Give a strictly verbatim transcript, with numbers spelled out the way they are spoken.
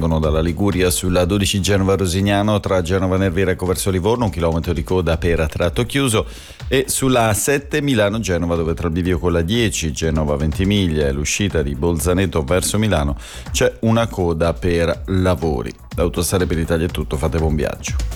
vengono dalla Liguria sulla dodici Genova-Rosignano tra Genova Nervireco verso Livorno, un chilometro di coda per a tratto chiuso, e sulla A sette Milano-Genova, dove tra il bivio con la dieci Genova-Ventimiglia e l'uscita di Bolzaneto verso Milano c'è una coda per lavori. Da Autostrade per l'Italia è tutto, fate buon viaggio.